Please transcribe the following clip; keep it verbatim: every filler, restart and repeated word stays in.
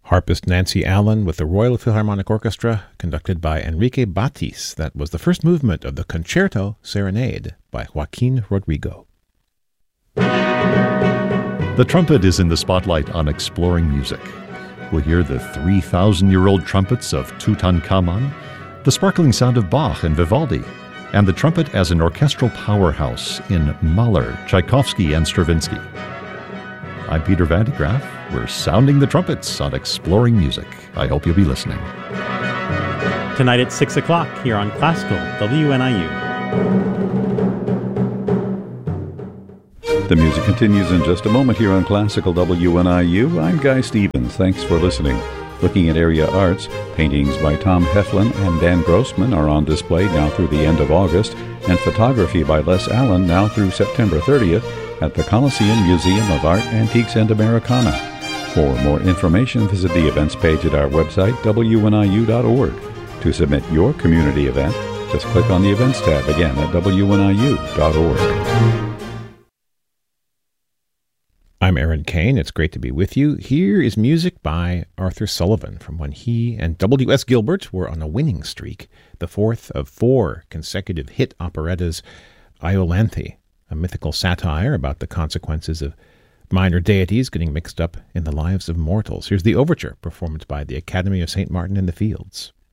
Harpist Nancy Allen with the Royal Philharmonic Orchestra, conducted by Enrique Batis. That was the first movement of the Concerto Serenade by Joaquin Rodrigo. The trumpet is in the spotlight on Exploring Music. We'll hear the three thousand year old trumpets of Tutankhamun, the sparkling sound of Bach and Vivaldi, and the trumpet as an orchestral powerhouse in Mahler, Tchaikovsky, and Stravinsky. I'm Peter Van de Graaff. We're sounding the trumpets on Exploring Music. I hope you'll be listening. Tonight at six o'clock here on Classical W N I U. The music continues in just a moment here on Classical W N I U. I'm Guy Stevens. Thanks for listening. Looking at area arts, paintings by Tom Heflin and Dan Grossman are on display now through the end of August, and photography by Les Allen now through September thirtieth at the Coliseum Museum of Art, Antiques, and Americana. For more information, visit the events page at our website, W N I U dot org. To submit your community event, just click on the Events tab again at W N I U dot org. I'm Aaron Kane. It's great to be with you. Here is music by Arthur Sullivan from when he and W S Gilbert were on a winning streak, the fourth of four consecutive hit operettas, Iolanthe, a mythical satire about the consequences of minor deities getting mixed up in the lives of mortals. Here's the overture, performed by the Academy of Saint Martin in the Fields.